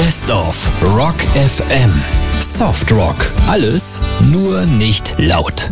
Best of Rock FM. Soft Rock. Alles, nur nicht laut.